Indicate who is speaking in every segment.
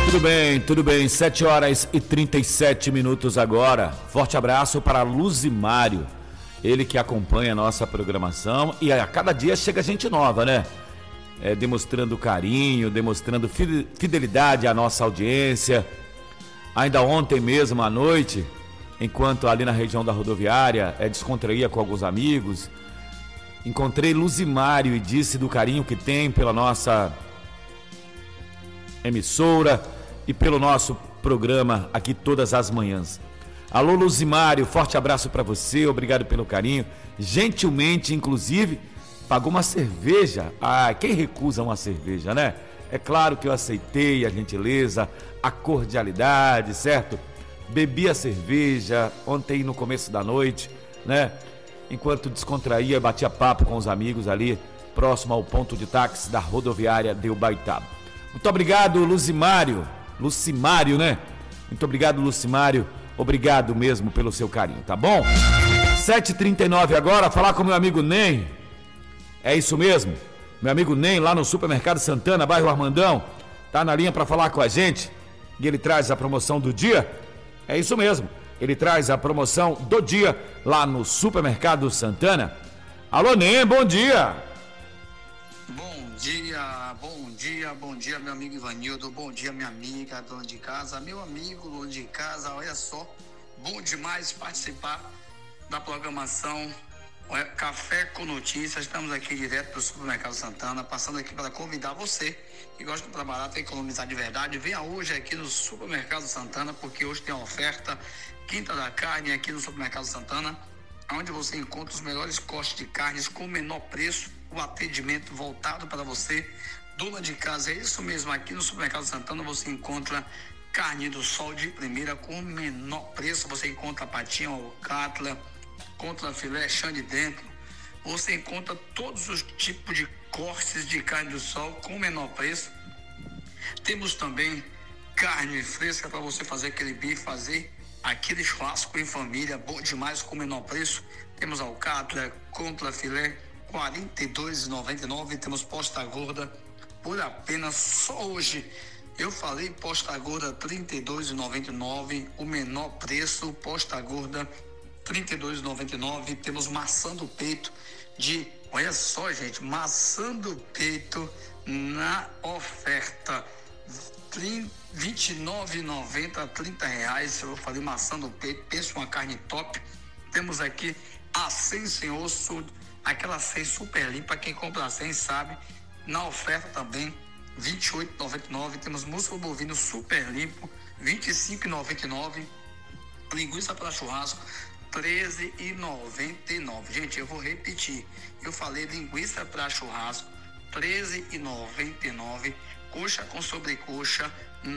Speaker 1: Tudo bem, 7 horas e 37 minutos agora. Forte abraço para Luzimário, ele que acompanha a nossa programação e a cada dia chega gente nova, né? Demonstrando carinho, demonstrando fidelidade à nossa audiência. Ainda ontem mesmo à noite, enquanto ali na região da rodoviária, descontraía com alguns amigos, encontrei Luzimário e disse do carinho que tem pela nossa emissora e pelo nosso programa aqui todas as manhãs. Alô, Luzimário, forte abraço para você, obrigado pelo carinho. Gentilmente, inclusive, pagou uma cerveja. Quem recusa uma cerveja, né? É claro que eu aceitei a gentileza, a cordialidade, certo? Bebi a cerveja ontem no começo da noite, né? Enquanto descontraía, batia papo com os amigos ali, próximo ao ponto de táxi da rodoviária de Ubaitaba. Muito obrigado, Luzimário, né? Muito obrigado, Luzimário. Obrigado mesmo pelo seu carinho, tá bom? 7h39 agora, falar com meu amigo Ney. É isso mesmo? Meu amigo Ney, lá no Supermercado Santana, bairro Armandão, tá na linha para falar com a gente. E ele traz a promoção do dia. É isso mesmo. Ele traz a promoção do dia lá no Supermercado Santana. Alô, Ney, bom dia.
Speaker 2: Bom dia, meu amigo Ivanildo, bom dia, minha amiga, dona de casa, meu amigo, dono de casa, olha só, bom demais participar da programação Café com Notícias. Estamos aqui direto do Supermercado Santana, passando aqui para convidar você que gosta de trabalhar, tem que economizar de verdade, venha hoje aqui no Supermercado Santana, porque hoje tem a oferta Quinta da Carne aqui no Supermercado Santana, onde você encontra os melhores cortes de carnes com o menor preço, o atendimento voltado para você, dona de casa. É isso mesmo, aqui no Supermercado Santana você encontra carne do sol de primeira com o menor preço, você encontra patinha, alcatra, encontra filé, chã de dentro, você encontra todos os tipos de cortes de carne do sol com o menor preço. Temos também carne fresca para você fazer aquele bife, fazer aquele churrasco em família, bom demais com o menor preço. Temos alcatra, contra filé, R$ 42,99. Temos posta gorda por apenas só hoje. Eu falei posta gorda R$ 32,99, o menor preço, posta gorda R$ 32,99. Temos maçã do peito olha só, gente, maçã do peito na oferta R$ 29,90, R$30. Eu falei maçã do peito, pensa uma carne top. Temos aqui a 100 sem osso, aquela 100 super limpa, quem compra a 100 sabe. Na oferta também R$ 28,99. Temos músculo bovino super limpo R$ 25,99. Linguiça para churrasco R$ 13,99. Gente, eu vou repetir, eu falei linguiça para churrasco R$ 13,99. Coxa com sobrecoxa R$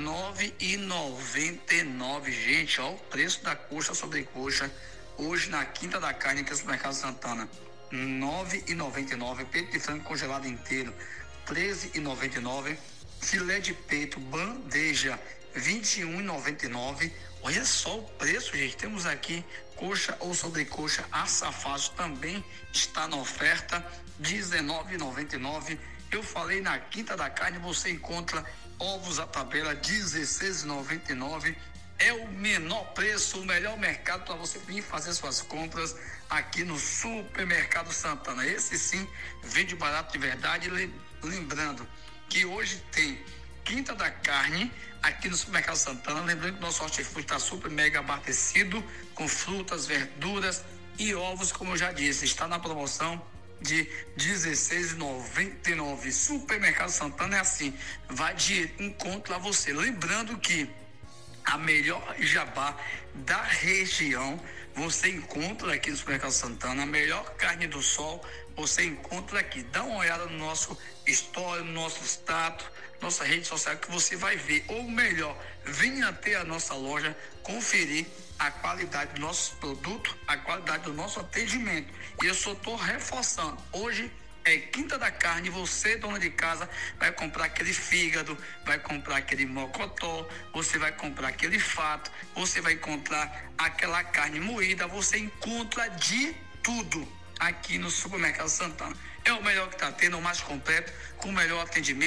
Speaker 2: 9,99. Gente, ó, o preço da coxa sobrecoxa hoje na Quinta da Carne aqui no Supermercado Santana R$ 9,99. Peito de frango congelado inteiro R$ 13,99. Filé de peito bandeja R$ 21,99. Olha só o preço, gente. Temos aqui coxa ou sobrecoxa açafado, também está na oferta R$ 19,99. Eu falei na Quinta da Carne, você encontra ovos à tabela R$ 16,99. É o menor preço, o melhor mercado para você vir fazer suas compras aqui no Supermercado Santana. Esse sim vende barato de verdade. Lembrando que hoje tem Quinta da Carne aqui no Supermercado Santana. Lembrando que nosso hortifruti está super mega abastecido com frutas, verduras e ovos, como eu já disse, está na promoção de R$16,99. Supermercado Santana é assim, vai de encontro a você. Lembrando que a melhor jabá da região você encontra aqui no Supermercado Santana. A melhor carne do sol você encontra aqui. Dá uma olhada no nosso story, no nosso status, nossa rede social, que você vai ver. Ou melhor, venha até a nossa loja conferir a qualidade do nosso produto, a qualidade do nosso atendimento. E eu só estou reforçando, hoje é Quinta da Carne. Você, dona de casa, vai comprar aquele fígado, vai comprar aquele mocotó, você vai comprar aquele fato, você vai encontrar aquela carne moída, você encontra de tudo aqui no Supermercado Santana. É o melhor que está tendo, o mais completo, com o melhor atendimento.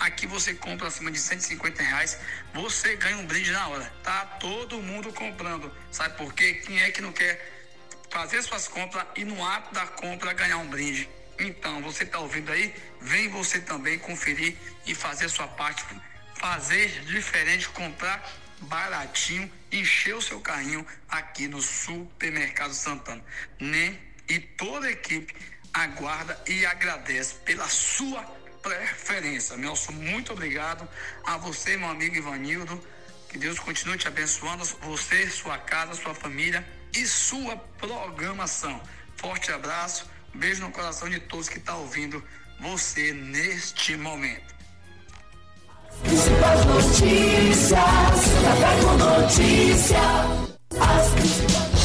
Speaker 2: Aqui você compra acima de R$150, você ganha um brinde na hora. Tá todo mundo comprando. Sabe por quê? Quem é que não quer fazer suas compras e no ato da compra ganhar um brinde? Então, você tá ouvindo aí? Vem você também conferir e fazer sua parte. Fazer diferente, comprar baratinho, encher o seu carrinho aqui no Supermercado Santana. Né? E toda a equipe aguarda e agradece pela sua preferência. Nelson, muito obrigado a você, meu amigo Ivanildo. Que Deus continue te abençoando, você, sua casa, sua família e sua programação. Forte abraço, beijo no coração de todos que estão ouvindo você neste momento.
Speaker 3: Principais notícias, Café com Notícia, as principais.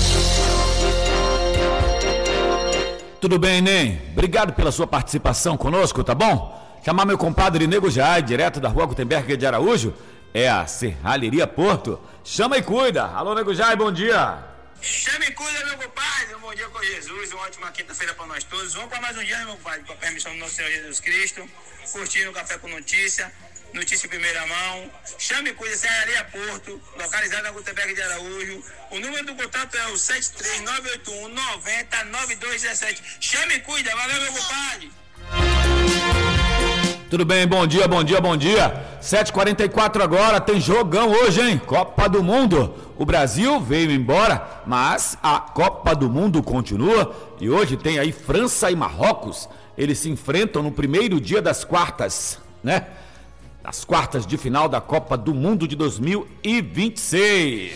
Speaker 1: Tudo bem, Nen? Obrigado pela sua participação conosco, tá bom? Chamar meu compadre Nego Jai, direto da Rua Gutenberg de Araújo, é a Serralheria Porto. Chama e cuida. Alô, Nego Jai, bom dia.
Speaker 2: Chama e cuida, meu compadre. Um bom dia com Jesus, uma ótima quinta-feira para nós todos. Vamos para mais um dia, meu compadre, com a permissão do nosso Senhor Jesus Cristo. Curtindo o Café com Notícia. Notícia em primeira mão. Chame e cuida, Serraria Porto, localizado na Gutenberg de Araújo. O número do contato é o 73981909217. Chame e cuida, valeu, meu compadre.
Speaker 1: Tudo bem, bom dia, bom dia, bom dia. 7h44 agora, tem jogão hoje, hein? Copa do Mundo. O Brasil veio embora, mas a Copa do Mundo continua. E hoje tem aí França e Marrocos. Eles se enfrentam no primeiro dia das quartas, né? As quartas de final da Copa do Mundo de 2026.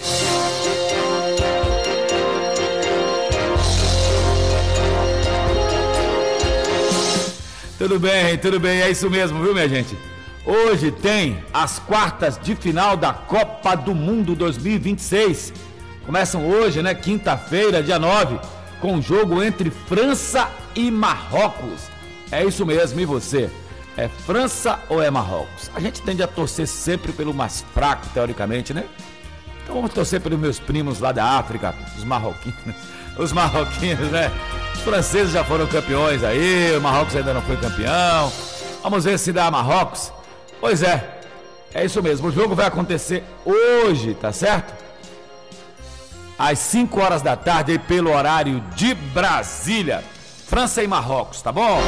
Speaker 1: Tudo bem, é isso mesmo, viu, minha gente? Hoje tem as quartas de final da Copa do Mundo 2026. Começam hoje, né, quinta-feira, dia 9, com o jogo entre França e Marrocos. É isso mesmo, e você? É França ou é Marrocos? A gente tende a torcer sempre pelo mais fraco, teoricamente, né? Então vamos torcer pelos meus primos lá da África, os marroquinos. Os marroquinos, né? Os franceses já foram campeões aí, o Marrocos ainda não foi campeão. Vamos ver se dá Marrocos. Pois é isso mesmo. O jogo vai acontecer hoje, tá certo? Às 5 horas da tarde, aí pelo horário de Brasília. França e Marrocos, tá bom?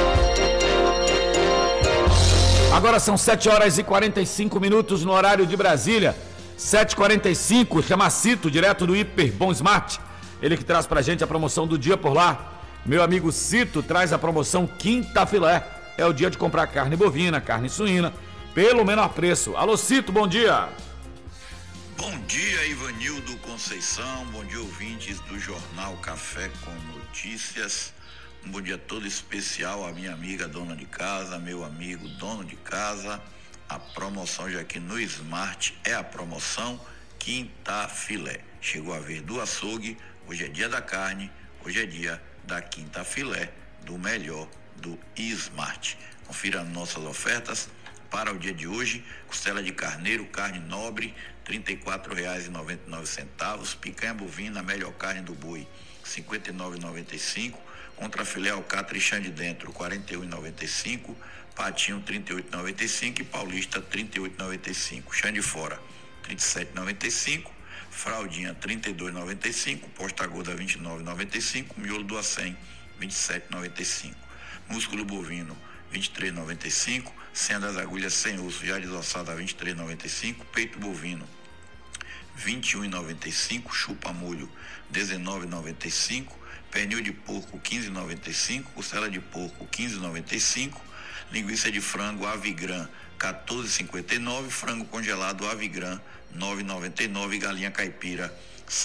Speaker 1: Agora são 7h45 no horário de Brasília. 7h45, chama Cito, direto do Hiper Bom Smart. Ele que traz pra gente a promoção do dia por lá. Meu amigo Cito traz a promoção Quinta Filé. É o dia de comprar carne bovina, carne suína, pelo menor preço. Alô, Cito, bom dia.
Speaker 4: Bom dia, Ivanildo Conceição. Bom dia, ouvintes do Jornal Café com Notícias. Um bom dia todo especial à minha amiga dona de casa, meu amigo dono de casa. A promoção já aqui no Smart é a promoção Quinta Filé. Chegou a vez do açougue, hoje é dia da carne, hoje é dia da Quinta Filé, do melhor do Smart. Confira nossas ofertas para o dia de hoje: costela de carneiro, carne nobre, R$ 34,99. Picanha bovina, melhor carne do boi, R$ 59,95. Contra filé alcatra e chã de dentro, R$ 41,95. Patinho, R$ 38,95. E paulista, R$ 38,95. Chã de fora, R$ 37,95. Fraldinha, R$ 32,95. Posta gorda, R$ 29,95. Miolo do acém, R$ 27,95. Músculo bovino, R$ 23,95. Senha das agulhas sem osso, já desossada, R$ 23,95. Peito bovino, R$ 21,95. Chupa molho, R$ 19,95. Pernil de porco, R$ 15,95. Costela de porco, R$ 15,95. Linguiça de frango Avigran, R$ 14,59. Frango congelado Avigran, R$ 9,99. Galinha caipira, R$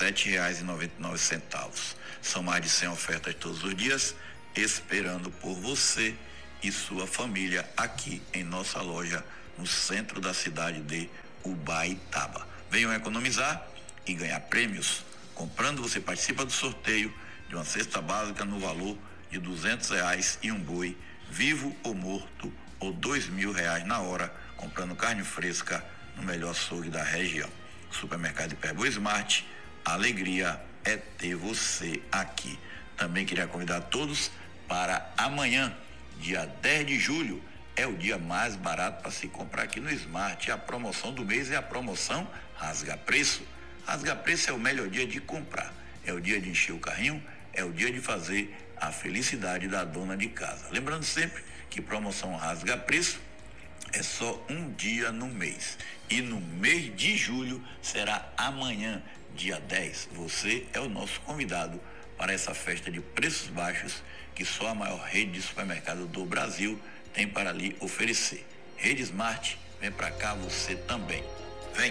Speaker 4: 7,99. São mais de 100 ofertas todos os dias, esperando por você e sua família aqui em nossa loja no centro da cidade de Ubaitaba. Venham economizar e ganhar prêmios. Comprando, você participa do sorteio de uma cesta básica no valor de R$ 200 e um boi, vivo ou morto, ou R$ 2.000 na hora, comprando carne fresca no melhor açougue da região. Supermercado Hiperboa Smart, a alegria é ter você aqui. Também queria convidar todos para amanhã, dia 10 de julho, é o dia mais barato para se comprar aqui no Smart. A promoção do mês é a promoção Rasga Preço. Rasga Preço é o melhor dia de comprar. É o dia de encher o carrinho, é o dia de fazer a felicidade da dona de casa. Lembrando sempre que promoção Rasga Preço é só um dia no mês. E no mês de julho será amanhã, dia 10. Você é o nosso convidado para essa festa de preços baixos que só a maior rede de supermercado do Brasil tem para lhe oferecer. Rede Smart, vem para cá você também. Vem!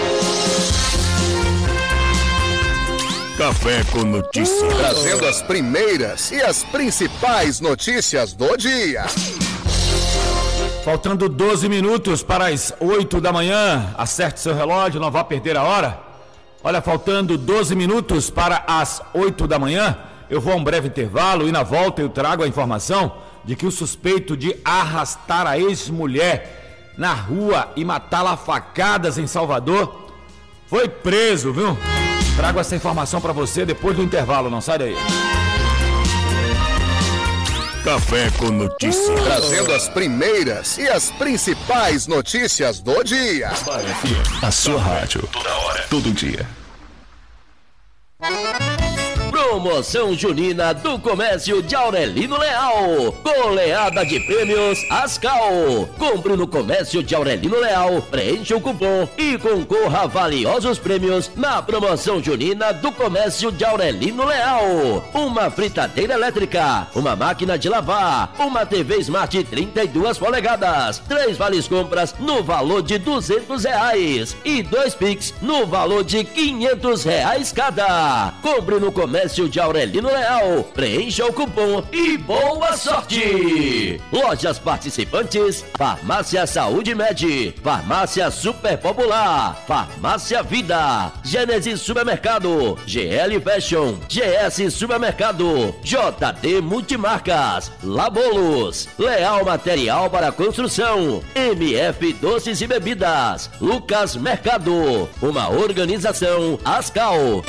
Speaker 5: Café com Notícias.
Speaker 6: Trazendo as primeiras e as principais notícias do dia.
Speaker 1: Faltando 12 minutos para as 8 da manhã. Acerte seu relógio, não vá perder a hora. Olha, faltando 12 minutos para as 8 da manhã. Eu vou a um breve intervalo e na volta eu trago a informação de que o suspeito de arrastar a ex-mulher na rua e matá-la a facadas em Salvador foi preso, viu? Trago essa informação para você depois do intervalo, não sai daí.
Speaker 5: Café com Notícias.
Speaker 6: Trazendo as primeiras e as principais notícias do dia.
Speaker 5: A sua rádio. Toda hora. Todo dia.
Speaker 7: Promoção junina do comércio de Aurelino Leal. Goleada de prêmios Ascal. Compre no comércio de Aurelino Leal, preencha o cupom e concorra a valiosos prêmios na promoção junina do comércio de Aurelino Leal. Uma fritadeira elétrica, uma máquina de lavar, uma TV Smart 32 polegadas, 3 vales compras no valor de R$200 e 2 Pix no valor de R$500 cada. Compre no comércio de Aurelino Leal, preencha o cupom e boa sorte! Lojas participantes: Farmácia Saúde Med, Farmácia Super Popular, Farmácia Vida, Gênesis Supermercado, GL Fashion, GS Supermercado, JD Multimarcas, Labolos, Leal Material para Construção, MF Doces e Bebidas, Lucas Mercado, uma organização Ascal.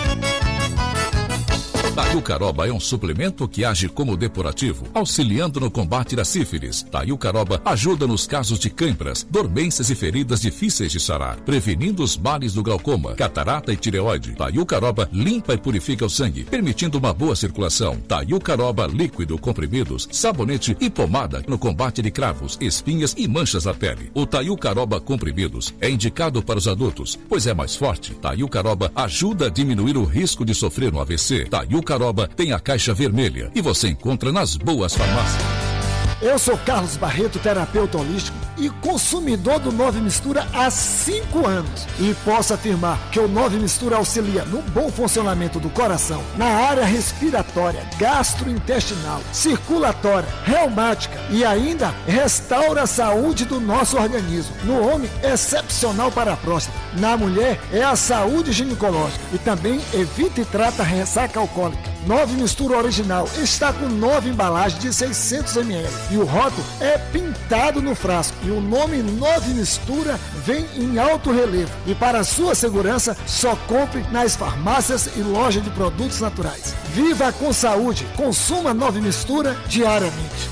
Speaker 8: Taiucaroba é um suplemento que age como depurativo, auxiliando no combate da sífilis. Taiucaroba ajuda nos casos de cãibras, dormências e feridas difíceis de sarar, prevenindo os males do glaucoma, catarata e tireoide. Taiucaroba limpa e purifica o sangue, permitindo uma boa circulação. Taiucaroba líquido, comprimidos, sabonete e pomada no combate de cravos, espinhas e manchas na pele. O Taiucaroba comprimidos é indicado para os adultos, pois é mais forte. Taiucaroba ajuda a diminuir o risco de sofrer um AVC. Taiucaroba tem a caixa vermelha e você encontra nas boas farmácias.
Speaker 9: Eu sou Carlos Barreto, terapeuta holístico e consumidor do 9 Mistura há 5 anos. E posso afirmar que o 9 Mistura auxilia no bom funcionamento do coração, na área respiratória, gastrointestinal, circulatória, reumática e ainda restaura a saúde do nosso organismo. No homem, é excepcional para a próstata. Na mulher, é a saúde ginecológica e também evita e trata a ressaca alcoólica. 9 Mistura original está com 9 embalagens de 600 ml e o rótulo é pintado no frasco e o nome 9 Mistura vem em alto relevo. E para sua segurança, só compre nas farmácias e lojas de produtos naturais. Viva com saúde, consuma 9 Mistura diariamente.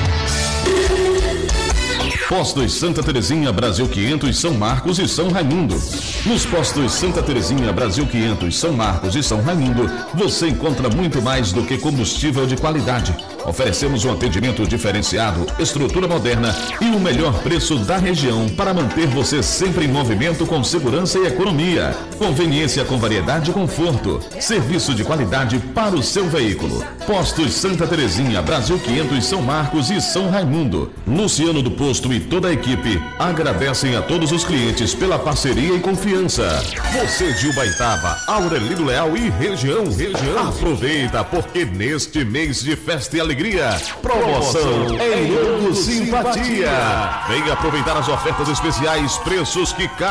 Speaker 10: Postos Santa Terezinha, Brasil 500, São Marcos e São Raimundo. Nos postos Santa Terezinha, Brasil 500, São Marcos e São Raimundo, você encontra muito mais do que combustível de qualidade. Oferecemos um atendimento diferenciado, estrutura moderna e o melhor preço da região para manter você sempre em movimento com segurança e economia. Conveniência com variedade e conforto. Serviço de qualidade para o seu veículo. Postos Santa Terezinha, Brasil 500, São Marcos e São Raimundo. Luciano do Posto e toda a equipe agradecem a todos os clientes pela parceria e confiança. Você de Ubaitaba, Aurelino Leal e região. Aproveita, porque neste mês de festa e alegria, promoção em Ouro Simpatia. Venha aproveitar as ofertas especiais, preços que